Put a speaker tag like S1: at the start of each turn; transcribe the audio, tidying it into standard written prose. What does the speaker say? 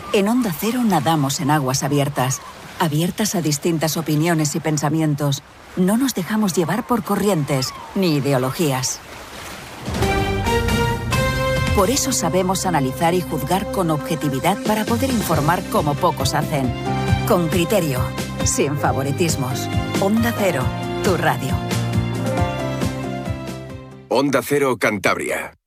S1: En Onda Cero nadamos en aguas abiertas, abiertas a distintas opiniones y pensamientos. No nos dejamos llevar por corrientes ni ideologías. Por eso sabemos analizar y juzgar con objetividad para poder informar como pocos hacen. Con criterio, sin favoritismos. Onda Cero, tu radio.
S2: Onda Cero Cantabria.